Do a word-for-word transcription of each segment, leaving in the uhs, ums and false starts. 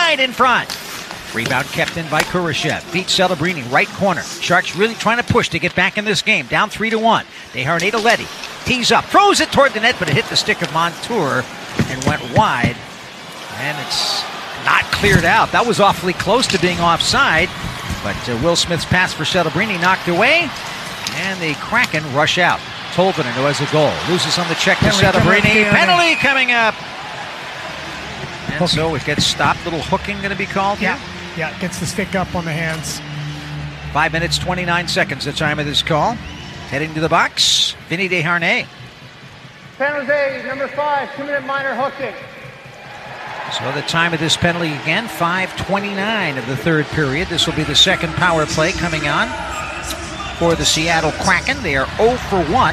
wide in front. Rebound kept in by Kurashev. Beats Celebrini, right corner. Sharks really trying to push to get back in this game. Down three to one. Desharnais to Leddy. Tees up, throws it toward the net, but it hit the stick of Montour and went wide. And it's not cleared out. That was awfully close to being offside, but uh, Will Smith's pass for Celebrini knocked away, and the Kraken rush out. Tolvanen, who has a goal, loses on the check to Celebrini. Penalty coming up. And hooking. So it gets stopped. Little hooking going to be called yeah. here? Yeah, gets the stick up on the hands. Five minutes, twenty-nine seconds, the time of this call. Heading to the box, Vinny Desharnais. San Jose, number five, two-minute minor hooking. So the time of this penalty again, five twenty-nine of the third period. This will be the second power play coming on for the Seattle Kraken. They are oh for one.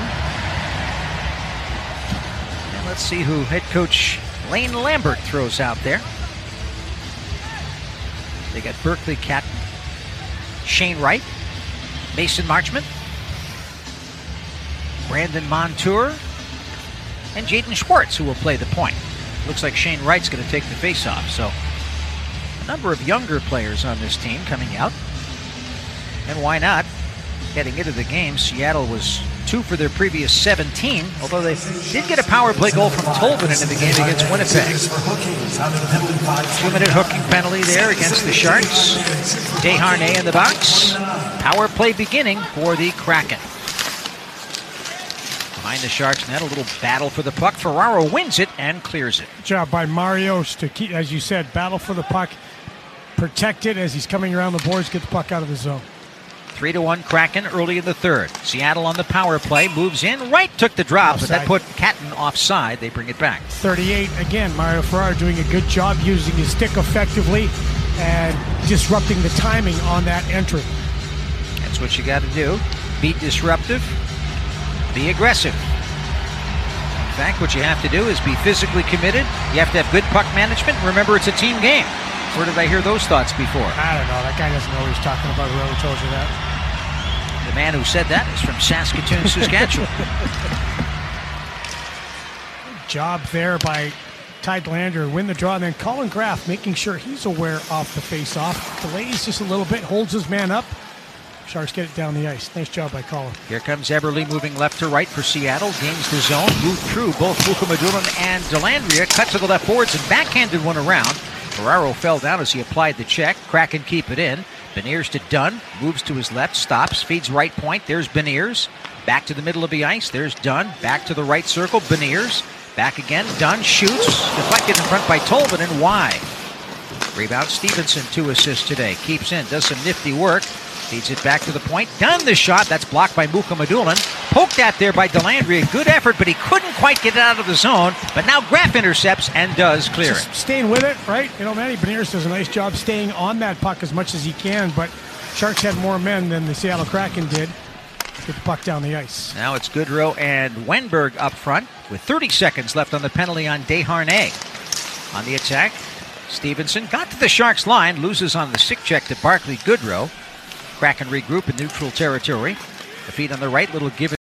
And let's see who head coach Lane Lambert throws out there. They got Berkeley Catton, Shane Wright, Mason Marchment, Brandon Montour, and Jaden Schwartz, who will play the point. Looks like Shane Wright's going to take the face-off. So a number of younger players on this team coming out. And why not? Heading into the game, Seattle was two for their previous seventeen, although they did get a power play goal from Tolvanen in the game against Winnipeg. Two-minute hooking penalty there against the Sharks. Desharnais in the box. Power play beginning for the Kraken. Behind the Sharks net, a little battle for the puck. Ferraro wins it and clears it. Good job by Marios to keep, as you said, battle for the puck. Protect it as he's coming around the boards, get the puck out of the zone. Three to one Kraken early in the third. Seattle on the power play, moves in. Wright took the drop, offside. But that put Catton offside. They bring it back. thirty-eight, again, Mario Ferraro doing a good job using his stick effectively and disrupting the timing on that entry. That's what you got to do. Be disruptive. Be aggressive. In fact, what you have to do is be physically committed. You have to have good puck management. Remember, it's a team game. Where did I hear those thoughts before? I don't know. That guy doesn't know what he's talking about. Whoever told you that. The man who said that is from Saskatoon, Saskatchewan. Good job there by Ty Delander. Win the draw. And then Colin Graff making sure he's aware of the face-off. Delays just a little bit. Holds his man up. Sharks get it down the ice. Nice job by Colin. Here comes Eberle moving left to right for Seattle. Gains the zone. Moved through both Mukhamadullin and Dellandrea. Cut to the left boards and backhanded one around. Ferraro fell down as he applied the check. Kraken keep it in. Beniers to Dunn. Moves to his left. Stops. Feeds right point. There's Beniers. Back to the middle of the ice. There's Dunn. Back to the right circle. Beniers. Back again. Dunn shoots. Deflected in front by Tolvanen. Wide. Rebound Stevenson. Two assists today. Keeps in. Does some nifty work. Feeds it back to the point. Done the shot. That's blocked by Mukhamadullin. Poked at there by Dellandrea. Good effort, but he couldn't quite get it out of the zone. But now Graff intercepts and does clear Just it. Staying with it, right? You know, Manny Beniers does a nice job staying on that puck as much as he can, but Sharks had more men than the Seattle Kraken did. Get the puck down the ice. Now it's Goodrow and Wenberg up front with thirty seconds left on the penalty on Desharnais. On the attack, Stevenson got to the Sharks line, loses on the stick check to Barclay Goodrow. Kraken regroup in neutral territory. The feet on the right, little give it.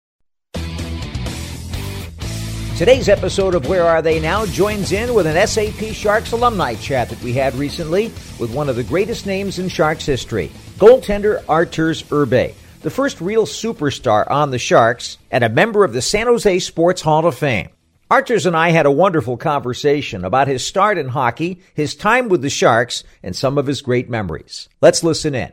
Today's episode of Where Are They Now joins in with an S A P Sharks alumni chat that we had recently with one of the greatest names in Sharks history, goaltender Arturs Irbe, the first real superstar on the Sharks and a member of the San Jose Sports Hall of Fame. Arturs and I had a wonderful conversation about his start in hockey, his time with the Sharks, and some of his great memories. Let's listen in.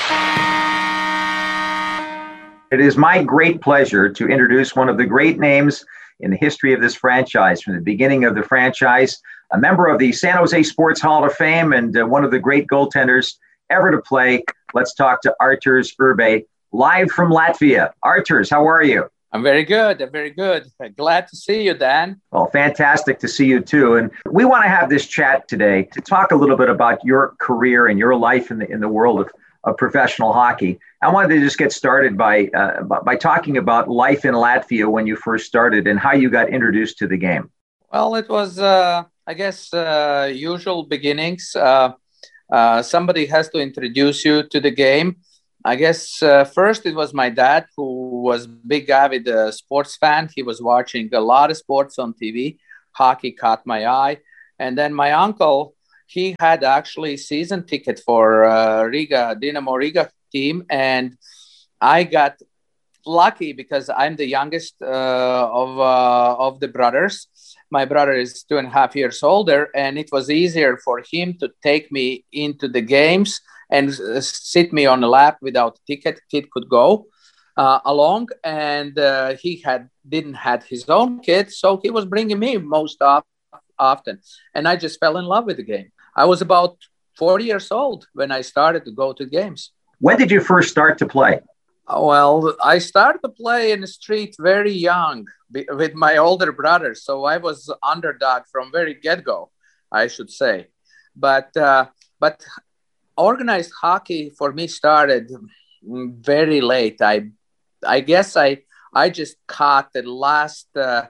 It is my great pleasure to introduce one of the great names in the history of this franchise, from the beginning of the franchise, a member of the San Jose Sports Hall of Fame and uh, one of the great goaltenders ever to play. Let's talk to Arturs Irbe, live from Latvia. Arturs, how are you? I'm very good. I'm very good. Glad to see you, Dan. Well, fantastic to see you too. And we want to have this chat today to talk a little bit about your career and your life in the in the world of, of professional hockey. I wanted to just get started by uh, by talking about life in Latvia when you first started and how you got introduced to the game. Well, it was, uh, I guess, uh, usual beginnings. Uh, uh, somebody has to introduce you to the game. I guess uh, first it was my dad, who was a big avid uh, sports fan. He was watching a lot of sports on T V. Hockey caught my eye. And then my uncle, he had actually season ticket for uh, Riga, Dynamo Riga team. And I got lucky because I'm the youngest uh, of uh, of the brothers. My brother is two and a half years older, and it was easier for him to take me into the games and uh, sit me on the lap without a ticket. Kid could go uh, along, and uh, he had didn't had his own kid, so he was bringing me most of, often, and I just fell in love with the game. I was about forty years old when I started to go to games. When did you first start to play? Well, I started to play in the street very young with my older brother. So I was underdog from very get-go, I should say. But uh, but organized hockey for me started very late. I I guess I I just caught the last uh,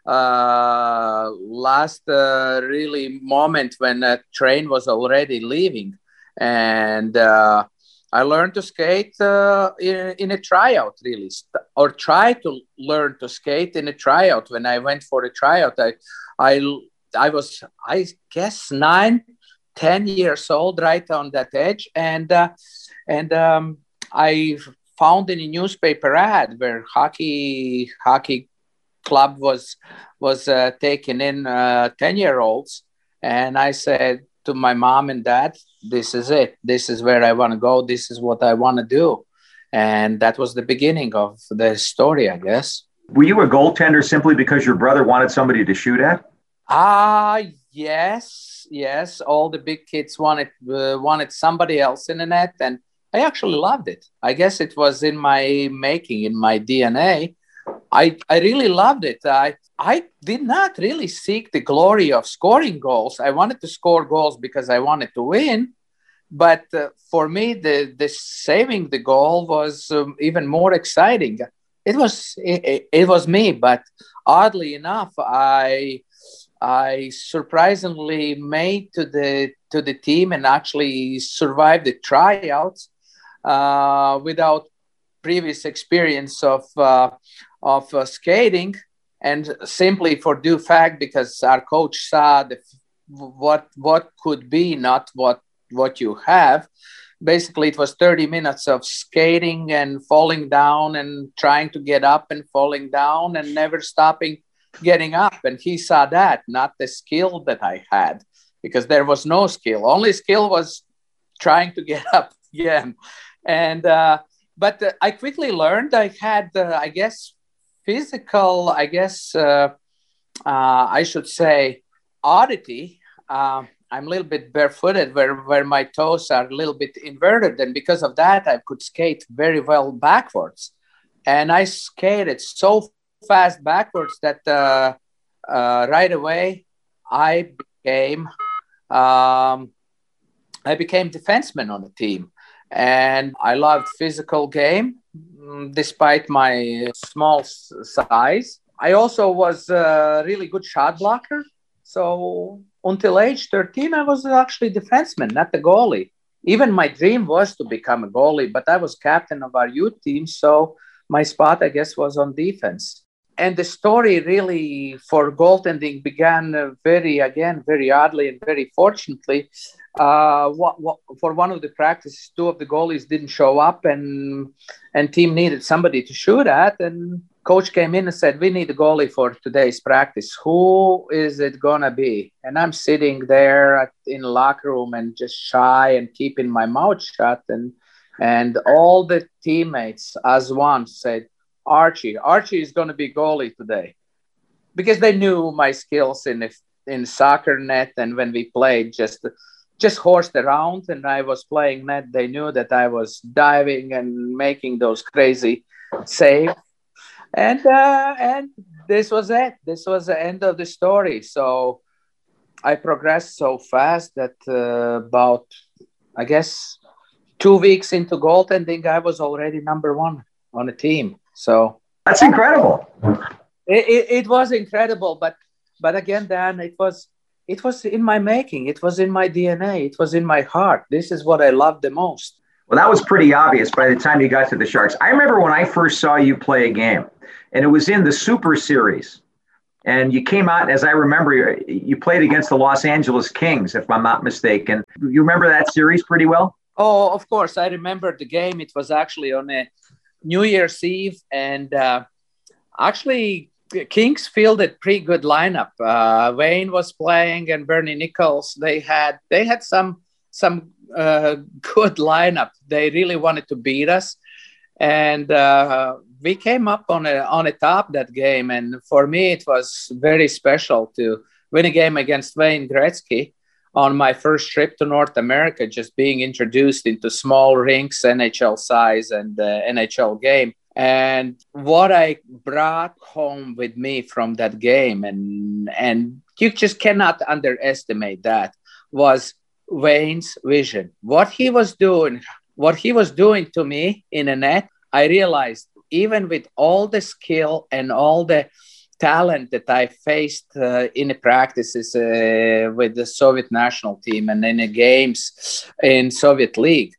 uh, last uh, really moment when a train was already leaving, and uh, I learned to skate uh, in, in a tryout, really, or try to learn to skate in a tryout. When I went for a tryout, I, I, I was, I guess, nine, ten years old, right on that edge, and uh, and um, I found in a newspaper ad where hockey hockey club was was uh, taking in uh, ten-year-olds, and I said to my mom and dad, this is it. This is where I want to go. This is what I want to do. And that was the beginning of the story, I guess. Were you a goaltender simply because your brother wanted somebody to shoot at? Ah, uh, yes, yes. All the big kids wanted uh, wanted somebody else in the net, and I actually loved it. I guess it was in my making, in my D N A. I, I really loved it. I I did not really seek the glory of scoring goals. I wanted to score goals because I wanted to win. But uh, for me, the, the saving the goal was um, even more exciting. It was it, it was me, but oddly enough, I I surprisingly made to the to the team and actually survived the tryouts uh, without previous experience of uh, of uh, skating, and simply for due fact because our coach saw the, what what could be, not what what you have. Basically, it was thirty minutes of skating and falling down and trying to get up and falling down and never stopping getting up. And he saw that, not the skill that I had, because there was no skill. Only skill was trying to get up again. And uh, but uh, I quickly learned. I had, uh, I guess, physical, I guess, uh, uh, I should say, oddity. Uh, I'm a little bit barefooted where, where my toes are a little bit inverted. And because of that, I could skate very well backwards. And I skated so fast backwards that uh, uh, right away I became um, I became defenseman on the team. And I loved physical game despite my small size. I also was a really good shot blocker. So until age thirteen, I was actually defenseman, not the goalie. Even my dream was to become a goalie, but I was captain of our youth team. So my spot, I guess, was on defense. And the story really for goaltending began uh, very, again, very oddly and very fortunately. Uh, what, what, for one of the practices, two of the goalies didn't show up, and and team needed somebody to shoot at. And coach came in and said, we need a goalie for today's practice. Who is it going to be? And I'm sitting there at, in the locker room and just shy and keeping my mouth shut. And, and all the teammates as one said, Archie, Archie is going to be goalie today, because they knew my skills in the, in soccer net. And when we played just, just horsed around and I was playing net, they knew that I was diving and making those crazy saves. And, uh, and this was it. This was the end of the story. So I progressed so fast that uh, about, I guess, two weeks into goaltending, I was already number one on the team. So that's incredible. It, it, it was incredible, but but again, Dan, it was it was in my making. It was in my D N A. It was in my heart. This is what I loved the most. Well, that was pretty obvious by the time you got to the Sharks. I remember when I first saw you play a game, and it was in the Super Series And you came out, as I remember, you played against the Los Angeles Kings, if I'm not mistaken. You remember that series pretty well? Oh, of course. I remember the game. It was actually on a New Year's Eve. And uh, actually, Kings fielded pretty good lineup. Uh, Wayne was playing and Bernie Nichols. They had they had some some uh, good lineup. They really wanted to beat us. And uh, we came up on a on a top that game, and for me it was very special to win a game against Wayne Gretzky on my first trip to North America. Just being introduced into small rinks, N H L size, and uh, N H L game. And what I brought home with me from that game, and and you just cannot underestimate that, was Wayne's vision. What he was doing. What he was doing to me in a net, I realized even with all the skill and all the talent that I faced uh, in the practices uh, with the Soviet national team and in the games in Soviet League,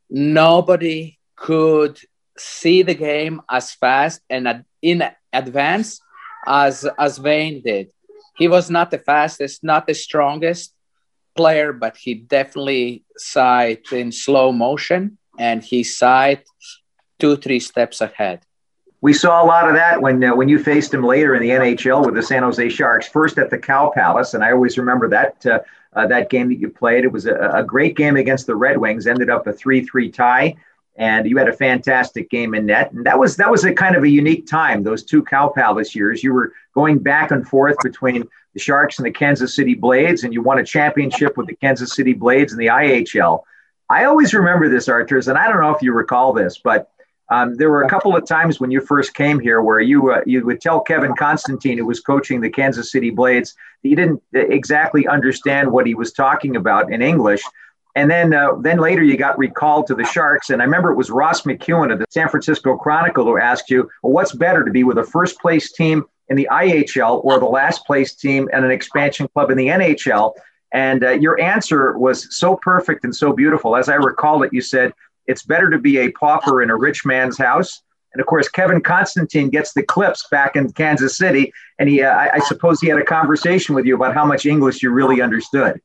nobody could see the game as fast and in advance as, as Wayne did. He was not the fastest, not the strongest player, but he definitely saw it in slow motion, and he saw it two, three steps ahead. We saw a lot of that when uh, when you faced him later in the N H L with the San Jose Sharks, first at the Cow Palace, and I always remember that uh, uh, that game that you played. It was a, a great game against the Red Wings, ended up a three three tie, and you had a fantastic game in net. And that was that was a kind of a unique time, those two Cow Palace years. You were going back and forth between the Sharks and the Kansas City Blades, and you won a championship with the Kansas City Blades in the I H L. I always remember this, Arturs, and I don't know if you recall this, but um, there were a couple of times when you first came here where you uh, you would tell Kevin Constantine, who was coaching the Kansas City Blades, that you didn't exactly understand what he was talking about in English. And then uh, then later you got recalled to the Sharks, and I remember it was Ross McEwen of the San Francisco Chronicle who asked you, well, what's better, to be with a first-place team in the I H L or the last place team and an expansion club in the N H L? And uh, your answer was so perfect and so beautiful. As I recall it, you said, it's better to be a pauper in a rich man's house. And of course, Kevin Constantine gets the clips back in Kansas City. And he, uh, I, I suppose he had a conversation with you about how much English you really understood.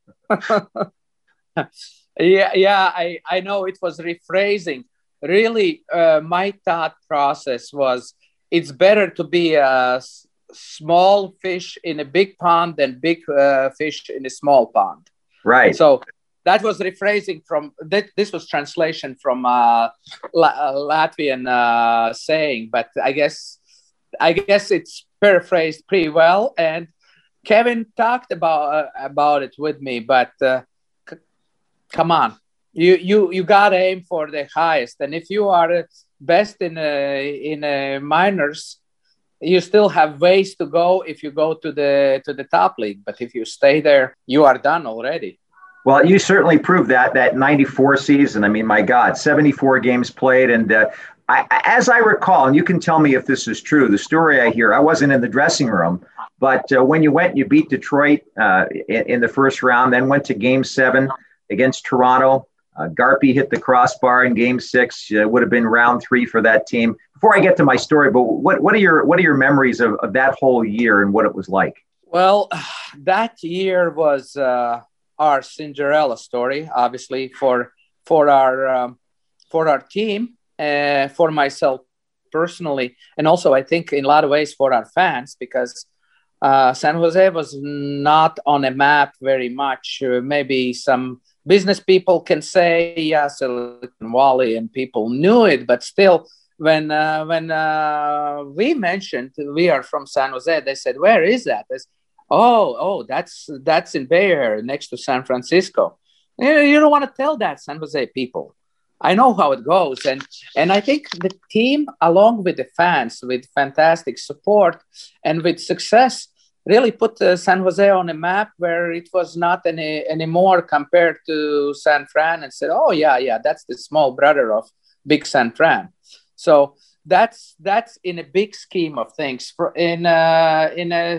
yeah, yeah, I, I know it was rephrasing. Really, uh, my thought process was, it's better to be a s- small fish in a big pond than big uh, fish in a small pond. Right. So that was rephrasing from, that, this was translation from uh, La- Latvian uh, saying, but I guess, I guess it's paraphrased pretty well. And Kevin talked about, uh, about it with me, but uh, c- come on, you, you, you got to aim for the highest. And if you are best in a, in a minors, you still have ways to go if you go to the to the top league. But if you stay there, you are done already. Well, you certainly proved that, that ninety-four season. I mean, my God, seventy-four games played. And uh, I, as I recall, and you can tell me if this is true, the story I hear, I wasn't in the dressing room, but uh, when you went, you beat Detroit uh, in, in the first round, then went to game seven against Toronto. Uh, Garpy hit the crossbar in game six. Uh, would have been round three for that team. Before I get to my story, but what, what are your what are your memories of, of that whole year and what it was like? Well, that year was uh, our Cinderella story, obviously for for our um, for our team, uh, for myself personally, and also I think in a lot of ways for our fans, because uh, San Jose was not on a map very much. Uh, maybe some business people can say, yeah, Silicon Valley, and people knew it, but still, when uh, when uh, we mentioned we are from San Jose, they said, where is that? Said, oh, oh, that's that's in Bay Area next to San Francisco. You, you don't want to tell that, San Jose people. I know how it goes. And, and I think the team, along with the fans, with fantastic support and with success, really put uh, San Jose on a map where it was not any anymore compared to San Fran, and said, oh, yeah, yeah, that's the small brother of big San Fran. So that's that's in a big scheme of things. For in a, in a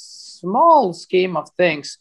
small scheme of things,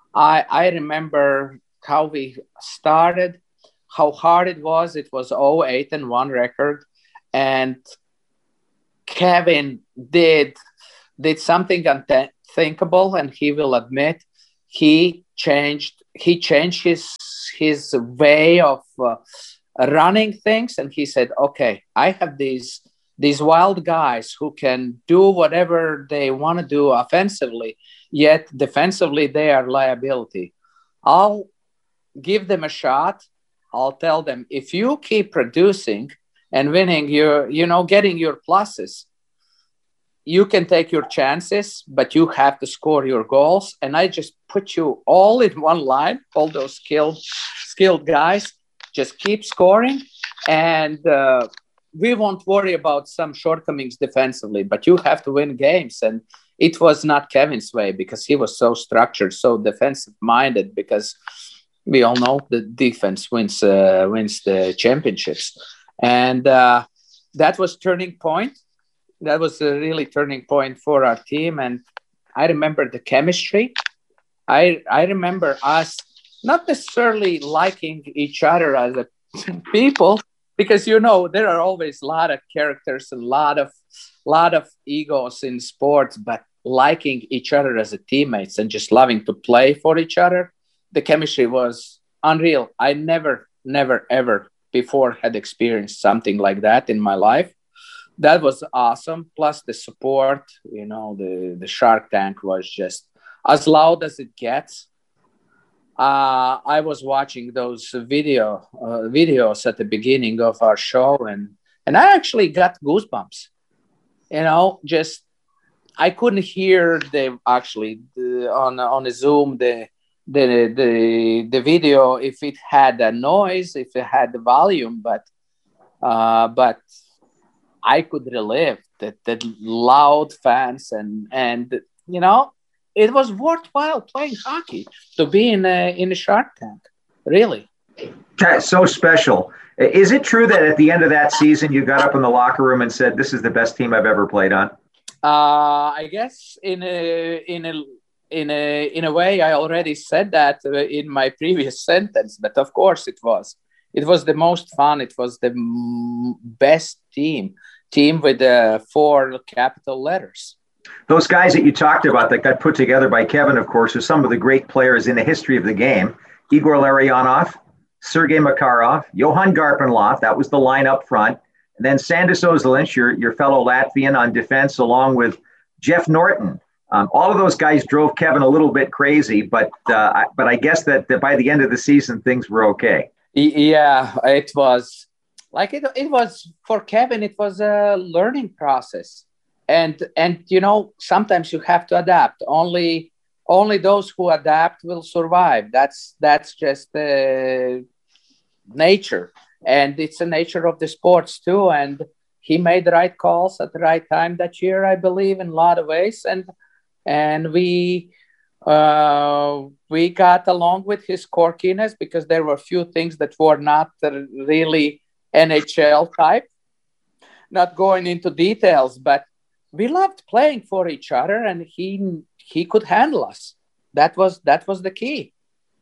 I I remember how we started, how hard it was. It was oh eight and one record, and Kevin did did something unthinkable, and he will admit he changed. He changed his his way of uh, running things, and he said, "Okay, I have these these wild guys who can do whatever they want to do offensively, yet defensively they are liability. I'll give them a shot. I'll tell them, if you keep producing and winning, your, you know, getting your pluses, you can take your chances, but you have to score your goals. And I just put you all in one line, all those skilled, skilled guys, just keep scoring. And uh, we won't worry about some shortcomings defensively, but you have to win games." And it was not Kevin's way, because he was so structured, so defensive minded, because we all know the defense wins uh, wins the championships. And uh, that was turning point. That was a really turning point for our team. And I remember the chemistry. I I remember us not necessarily liking each other as a people, because, you know, there are always a lot of characters and a lot of, lot of egos in sports, but liking each other as a teammates and just loving to play for each other, the chemistry was unreal. I never, never, ever before had experienced something like that in my life. That was awesome. Plus the support, you know, the, the Shark Tank was just as loud as it gets. Uh, I was watching those video uh, videos at the beginning of our show, and, and I actually got goosebumps. You know, just I couldn't hear the actually the, on on the Zoom the the the the video if it had a noise, if it had the volume, but uh, but I could relive that that loud fans, and and you know, it was worthwhile playing hockey to be in a in a Shark Tank. Really, that's so special. Is it true that at the end of that season you got up in the locker room and said, "This is the best team I've ever played on"? Uh, I guess in a in a in a in a way I already said that in my previous sentence, but of course it was. It was the most fun. It was the m- best team, team with uh, four capital letters. Those guys that you talked about that got put together by Kevin, of course, are some of the great players in the history of the game. Igor Larionov, Sergei Makarov, Johan Garpenlov, that was the line up front. And then Sandis Ozolinsh, your, your fellow Latvian on defense, along with Jeff Norton. Um, all of those guys drove Kevin a little bit crazy, but uh, I, but I guess that, that by the end of the season, things were okay. Yeah, it was like it, it was for Kevin, it was a learning process. And, and, you know, sometimes you have to adapt. Only, only those who adapt will survive. That's, that's just uh, nature. And it's the nature of the sports too. And he made the right calls at the right time that year, I believe, in a lot of ways. And, and we, uh, we got along with his quirkiness, because there were a few things that were not really N H L type, not going into details, but we loved playing for each other, and he he could handle us. That was that was the key.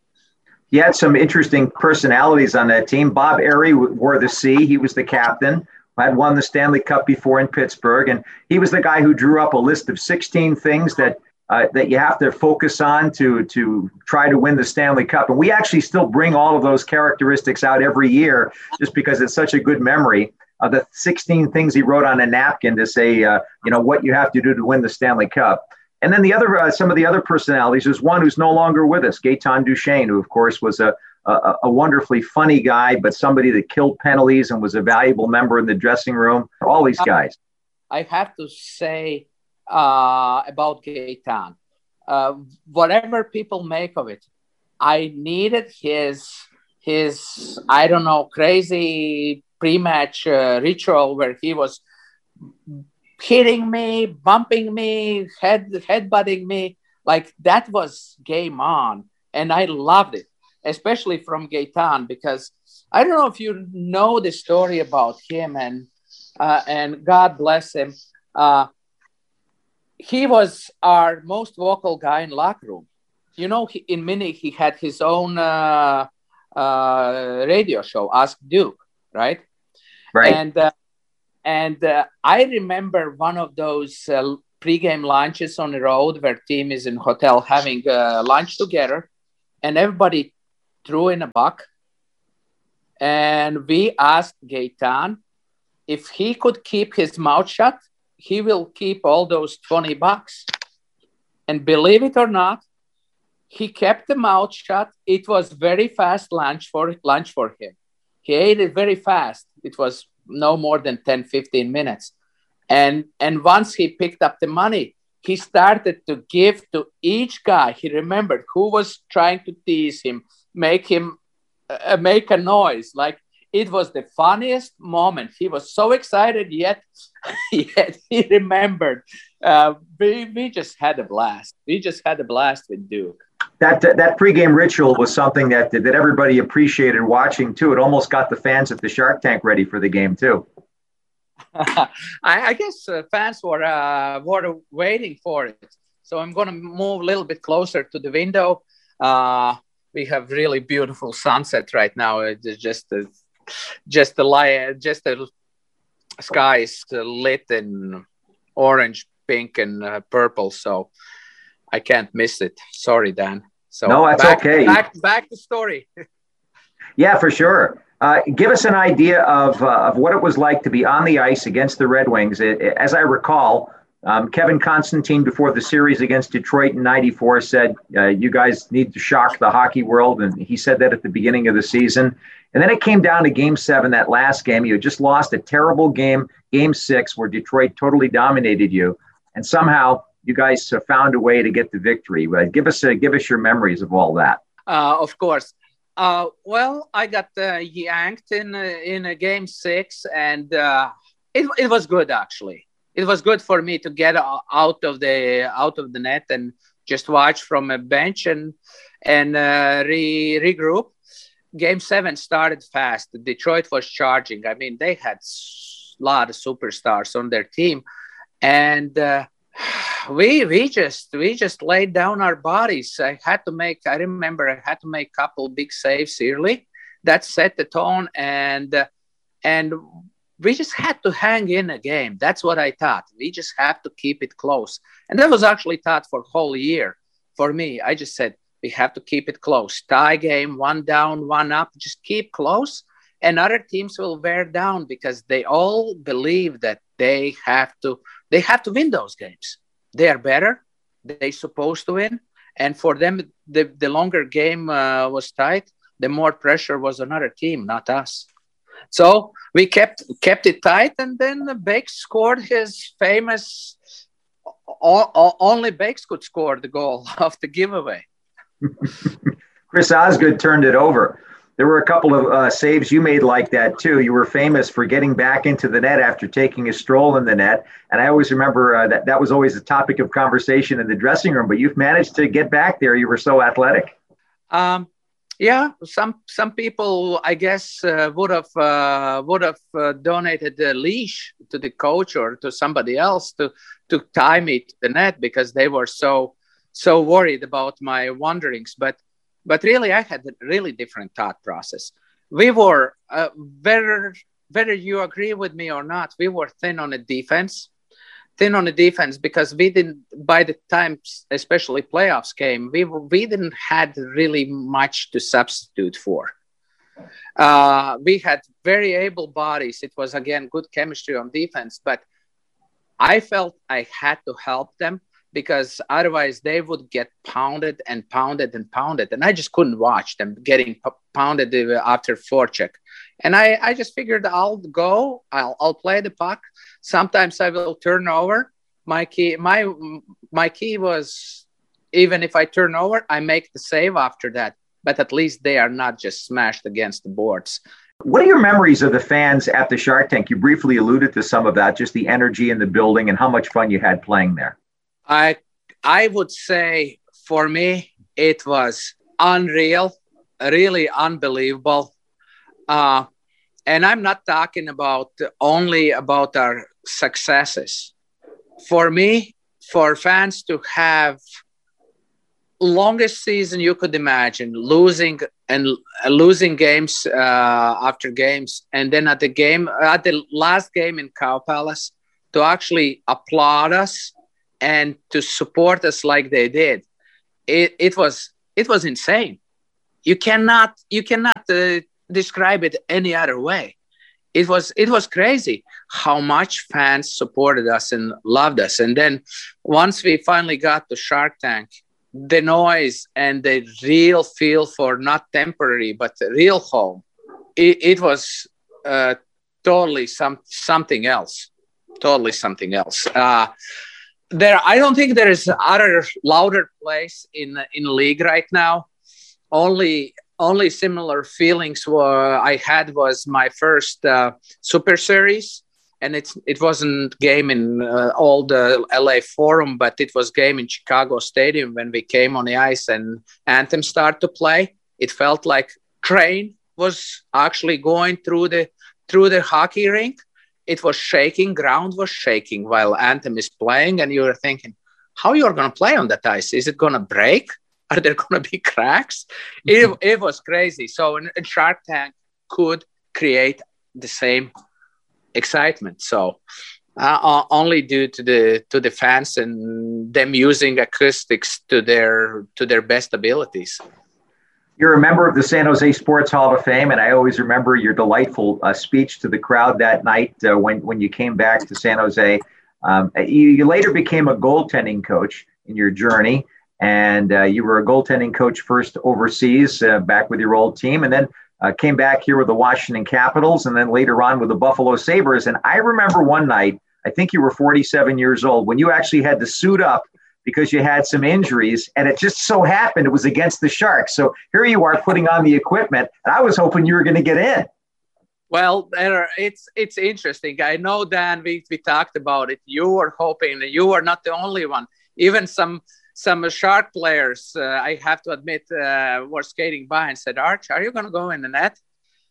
You had some interesting personalities on that team. Bob Airey wore the C. He was the captain. Had won the Stanley Cup before in Pittsburgh, and he was the guy who drew up a list of sixteen things that uh, that you have to focus on to to try to win the Stanley Cup. And we actually still bring all of those characteristics out every year, just because it's such a good memory. Uh, the sixteen things he wrote on a napkin to say, uh, you know, what you have to do to win the Stanley Cup. And then the other, uh, some of the other personalities, there's one who's no longer with us, Gaetan Duchesne, who of course was a, a, a wonderfully funny guy, but somebody that killed penalties and was a valuable member in the dressing room. All these guys. I have to say uh, about Gaetan, uh, whatever people make of it, I needed his, his, I don't know, crazy pre-match uh, ritual where he was hitting me, bumping me, head headbutting me. Like, that was game on. And I loved it, especially from Gaetan, because I don't know if you know the story about him, and uh, and God bless him. Uh, he was our most vocal guy in locker room. You know, he, in Munich, he had his own uh, uh, radio show, Ask Duke, right? Right. And uh, and uh, I remember one of those uh, pre-game lunches on the road where team is in hotel having uh, lunch together, and everybody threw in a buck. And we asked Gaetan if he could keep his mouth shut, he will keep all those twenty bucks. And believe it or not, he kept the mouth shut. It was very fast lunch for lunch for him. He ate it very fast. It was no more than ten, fifteen minutes. And, and once he picked up the money, he started to give to each guy. He remembered who was trying to tease him, make him uh, make a noise. Like, it was the funniest moment. He was so excited, yet, yet he remembered. Uh, we, we just had a blast. We just had a blast with Duke. That that pregame ritual was something that that everybody appreciated watching too. It almost got the fans at the Shark Tank ready for the game too. I, I guess uh, fans were uh, were waiting for it. So I'm going to move a little bit closer to the window. Uh, we have really beautiful sunset right now. It's just a, just the light, just the sky is lit in orange, pink, and uh, purple. So I can't miss it. Sorry, Dan. So no, that's back, okay. Back, back to story. Yeah, for sure. Uh, give us an idea of uh, of what it was like to be on the ice against the Red Wings. It, it, as I recall, um, Kevin Constantine, before the series against Detroit in ninety-four, said, uh, you guys need to shock the hockey world. And he said that at the beginning of the season. And then it came down to game seven, that last game. You had just lost a terrible game, game six, where Detroit totally dominated you. And somehow you guys uh, found a way to get the victory. Uh, give us uh, give us your memories of all that. Uh, of course. Uh, well, I got uh, yanked in uh, in a game six, and uh, it it was good actually. It was good for me to get out of the out of the net and just watch from a bench and and uh, re, regroup. Game seven started fast. Detroit was charging. I mean, they had a lot of superstars on their team, and uh, we we just we just laid down our bodies. I had to make. I remember I had to make a couple big saves early. That set the tone, and uh, and we just had to hang in a game. That's what I thought. We just have to keep it close, and that was actually thought for a whole year. For me, I just said, we have to keep it close. Tie game, one down, one up. Just keep close, and other teams will wear down because they all believe that they have to. They have to win those games. They are better. They're supposed to win, and for them, the the longer game uh, was tight, the more pressure was on other team, not us. So we kept kept it tight, and then Bakes scored his famous. All, all, only Bakes could score the goal of the giveaway. Chris Osgood turned it over. There were a couple of uh, saves you made like that too. You were famous for getting back into the net after taking a stroll in the net, and I always remember uh, that that was always a topic of conversation in the dressing room. But you've managed to get back there. You were so athletic. Um, yeah, some some people, I guess, uh, would have uh, would have uh, donated the leash to the coach or to somebody else to to tie me to the net because they were so so worried about my wanderings. But but really, I had a really different thought process. We were uh, whether whether you agree with me or not, we were thin on the defense. Thin on the defense because we didn't, by the time especially playoffs came, we we didn't had really much to substitute for. Uh, we had very able bodies. It was, again, good chemistry on defense, but I felt I had to help them because otherwise they would get pounded and pounded and pounded. And I just couldn't watch them getting p- pounded after forecheck. And I, I just figured I'll go, I'll, I'll play the puck. Sometimes I will turn over. My key, my, my key was, even if I turn over, I make the save after that. But at least they are not just smashed against the boards. What are your memories of the fans at the Shark Tank? You briefly alluded to some of that, just the energy in the building and how much fun you had playing there. I I would say for me, it was unreal, really unbelievable. Uh, and I'm not talking about only about our successes. For me, for fans to have longest season you could imagine, losing and uh, losing games uh, after games, and then at the game, at the last game in Cow Palace, to actually applaud us and to support us like they did, it, it was it was insane. You cannot you cannot uh, describe it any other way. It was it was crazy how much fans supported us and loved us. And then once we finally got to Shark Tank, the noise and the real feel for not temporary but real home, it, it was uh, totally some something else. Totally something else. Uh, there, I don't think there is other louder place in in the league right now. Only. Only similar feelings were I had was my first uh, Super Series, and it's it wasn't game in uh, all the L A Forum, but it was game in Chicago Stadium when we came on the ice and Anthem started to play. It felt like train was actually going through the through the hockey rink. It was shaking, ground was shaking while Anthem is playing, and you were thinking, how you're going to play on that ice? Is it going to break? Are there going to be cracks? It, it was crazy. So in, in Shark Tank could create the same excitement. So uh, only due to the to the fans and them using acoustics to their to their best abilities. You're a member of the San Jose Sports Hall of Fame, and I always remember your delightful uh, speech to the crowd that night uh, when when you came back to San Jose. Um, you, you later became a goaltending coach in your journey. And uh, you were a goaltending coach first overseas, uh, back with your old team, and then uh, came back here with the Washington Capitals, and then later on with the Buffalo Sabres. And I remember one night, I think you were forty-seven years old, when you actually had to suit up because you had some injuries, and it just so happened it was against the Sharks. So here you are putting on the equipment, and I was hoping you were going to get in. Well, it's it's interesting. I know, Dan, we, we talked about it. You were hoping, you were not the only one. Even some... Some Shark players, uh, I have to admit, uh, were skating by and said, Arch, are you going to go in the net?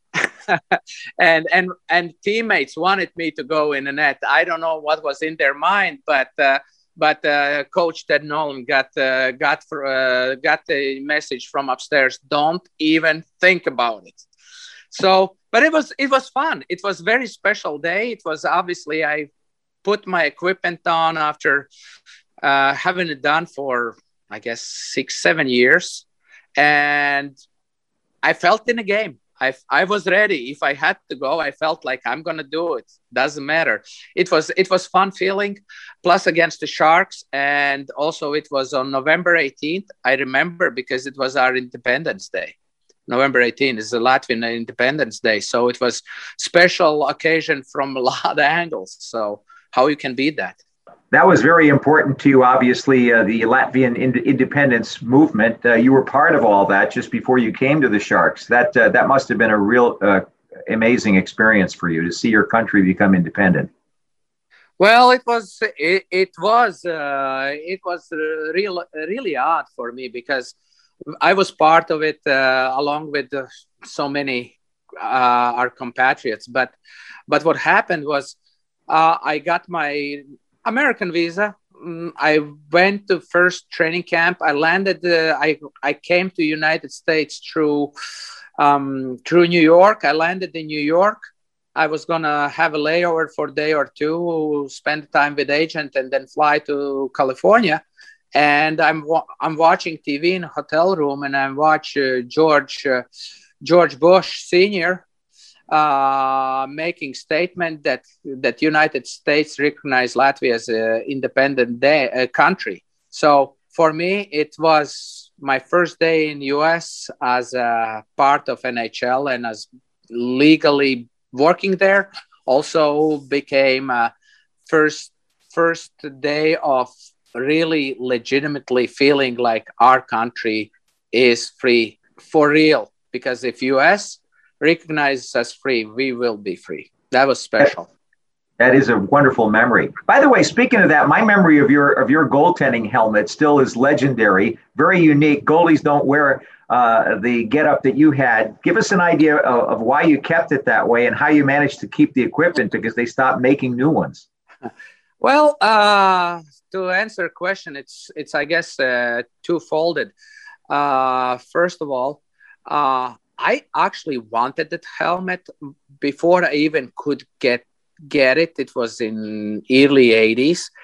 and and and teammates wanted me to go in the net. I don't know what was in their mind, but uh, but uh, Coach Ted Nolan got uh, got for, uh, got the message from upstairs. Don't even think about it. So, but it was it was fun. It was a very special day. It was obviously I put my equipment on after. Uh, having it done for, I guess, six, seven years. And I felt in the game. I, I was ready. If I had to go, I felt like I'm going to do it. Doesn't matter. It was it was fun feeling, plus against the Sharks. And also it was on November eighteenth. I remember because it was our Independence Day. November eighteenth is the Latvian Independence Day. So it was special occasion from a lot of angles. So how you can beat that? That was very important to you, obviously, uh, the Latvian ind- independence movement. Uh, you were part of all that just before you came to the Sharks. That uh, that must have been a real uh, amazing experience for you to see your country become independent. Well, it was it, it was uh, it was real really odd for me because I was part of it uh, along with uh, so many uh, our compatriots. But but what happened was uh, I got my American visa. I went to first training camp. I landed. Uh, I I came to United States through um, through New York. I landed in New York. I was gonna have a layover for a day or two, spend time with agent, and then fly to California. And I'm I'm watching T V in a hotel room, and I watch uh, George uh, George Bush Senior Uh, making statement that that United States recognize Latvia as an independent day, uh, country. So for me, it was my first day in U S as a part of N H L and as legally working there. Also became a first first day of really legitimately feeling like our country is free for real. Because if U S recognizes us free, we will be free. That was special. That is a wonderful memory. By the way, speaking of that, my memory of your of your goaltending helmet still is legendary, very unique. Goalies don't wear uh, the getup that you had. Give us an idea of, of why you kept it that way and how you managed to keep the equipment because they stopped making new ones. Well, uh, to answer a question, it's it's I guess uh, two-folded. Uh, first of all, uh, I actually wanted that helmet before I even could get get it. It was in early eighties.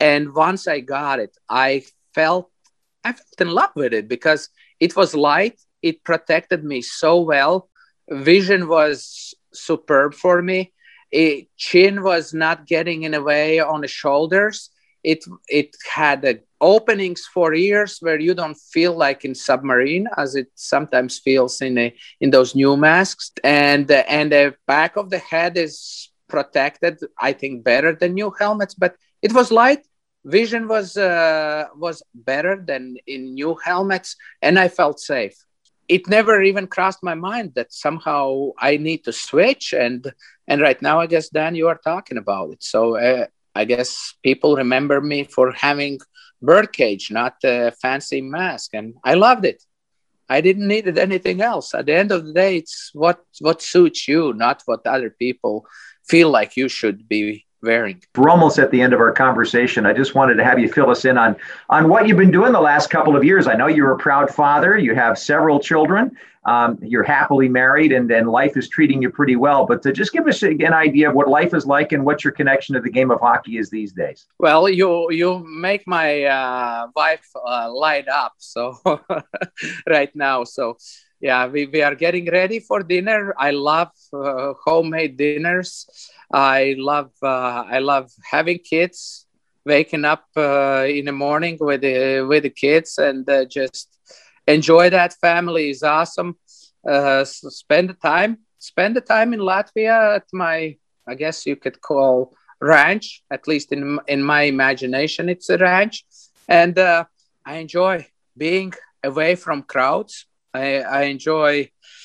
And once I got it, I felt I felt in love with it because it was light. It protected me so well. Vision was superb for me. It, chin was not getting in the way on the shoulders. It it had uh, openings for ears where you don't feel like in submarine, as it sometimes feels in a, in those new masks. And uh, and the back of the head is protected, I think, better than new helmets. But it was light. Vision was uh, was better than in new helmets, and I felt safe. It never even crossed my mind that somehow I need to switch. And and right now, I guess, Dan, you are talking about it. So uh, I guess people remember me for having birdcage, not a fancy mask. And I loved it. I didn't need anything else. At the end of the day, it's what, what suits you, not what other people feel like you should be wearing. We're almost at the end of our conversation. I just wanted to have you fill us in on, on what you've been doing the last couple of years. I know you're a proud father. You have several children. Um, you're happily married, and, and life is treating you pretty well. But to just give us an idea of what life is like and what your connection to the game of hockey is these days. Well, you you make my uh, wife uh, light up so right now. So yeah, we, we are getting ready for dinner. I love uh, homemade dinners. I love uh, I love having kids, waking up uh, in the morning with the with the kids, and uh, just enjoy that. Family is awesome. Uh, so spend the time spend the time in Latvia at my, I guess you could call, ranch. At least in in my imagination, it's a ranch, and uh, I enjoy being away from crowds. I, I enjoy.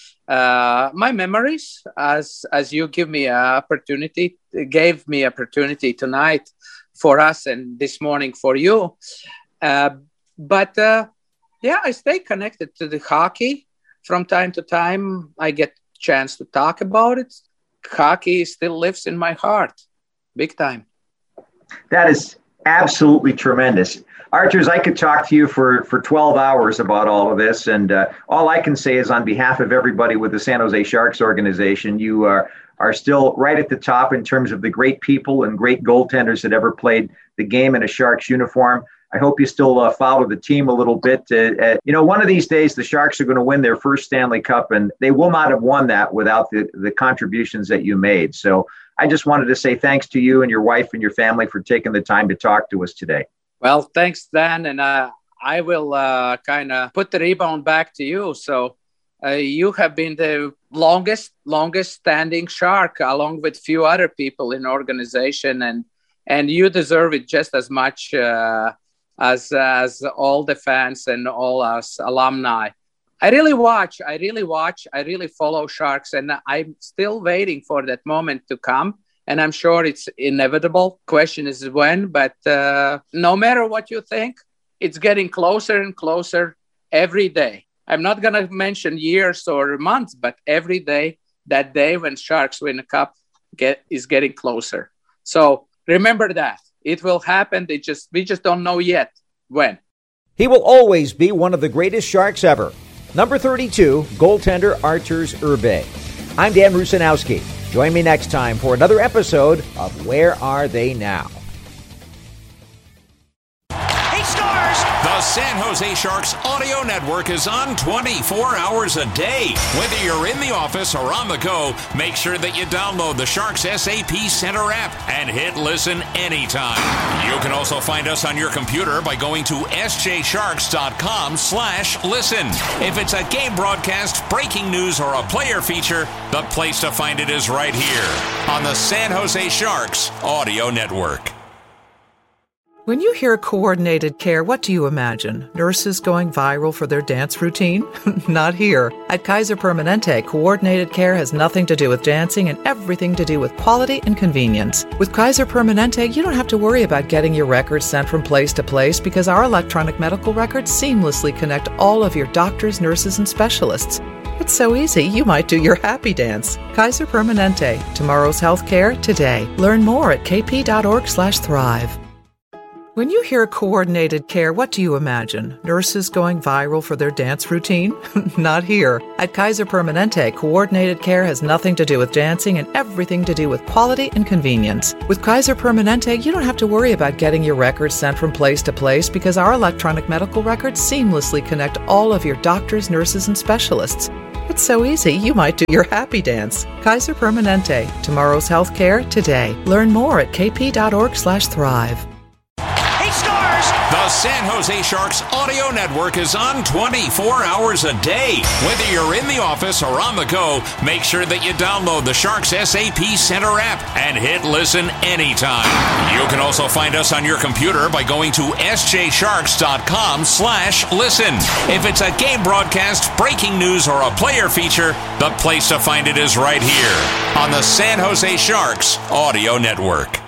Uh, my memories, as as you give me an opportunity, gave me opportunity tonight for us and this morning for you. Uh, but uh, yeah, I stay connected to the hockey. From time to time, I get a chance to talk about it. Hockey still lives in my heart, big time. That is absolutely tremendous. Arturs, I could talk to you for, for twelve hours about all of this. And uh, all I can say is on behalf of everybody with the San Jose Sharks organization, you are, are still right at the top in terms of the great people and great goaltenders that ever played the game in a Sharks uniform. I hope you still uh, follow the team a little bit. Uh, uh, you know, one of these days, the Sharks are going to win their first Stanley Cup, and they will not have won that without the, the contributions that you made. So I just wanted to say thanks to you and your wife and your family for taking the time to talk to us today. Well, thanks, Dan. And uh, I will uh, kind of put the rebound back to you. So uh, you have been the longest, longest standing Shark, along with few other people in the organization. And, and you deserve it just as much uh, as, as all the fans and all us alumni. I really watch, I really watch, I really follow Sharks, and I'm still waiting for that moment to come. And I'm sure it's inevitable. Question is when, but uh, no matter what you think, it's getting closer and closer every day. I'm not going to mention years or months, but every day, that day when Sharks win a cup get, is getting closer. So remember that. It will happen. They just we just don't know yet when. He will always be one of the greatest Sharks ever. Number thirty-two, goaltender Arturs Irbe. I'm Dan Rusanowski. Join me next time for another episode of Where Are They Now? He scores! The San Jose Sharks audio network is on twenty-four hours a day. Whether you're in the office or on the go, make sure that you download the Sharks S A P Center app and hit listen anytime. You can also find us on your computer by going to sjsharks.com slash listen. If it's a game broadcast, breaking news, or a player feature, the place to find it is right here on the San Jose Sharks audio network. When you hear coordinated care, what do you imagine? Nurses going viral for their dance routine? Not here. At Kaiser Permanente, coordinated care has nothing to do with dancing and everything to do with quality and convenience. With Kaiser Permanente, you don't have to worry about getting your records sent from place to place because our electronic medical records seamlessly connect all of your doctors, nurses, and specialists. It's so easy, you might do your happy dance. Kaiser Permanente. Tomorrow's healthcare today. Learn more at kp.org slash thrive. When you hear coordinated care, what do you imagine? Nurses going viral for their dance routine? Not here. At Kaiser Permanente, coordinated care has nothing to do with dancing and everything to do with quality and convenience. With Kaiser Permanente, you don't have to worry about getting your records sent from place to place because our electronic medical records seamlessly connect all of your doctors, nurses, and specialists. It's so easy, you might do your happy dance. Kaiser Permanente. Tomorrow's healthcare today. Learn more at kp.org slash thrive. The San Jose Sharks Audio Network is on twenty-four hours a day. Whether you're in the office or on the go, make sure that you download the Sharks S A P Center app and hit listen anytime. You can also find us on your computer by going to sjsharks.com slash listen. If it's a game broadcast, breaking news, or a player feature, the place to find it is right here on the San Jose Sharks Audio Network.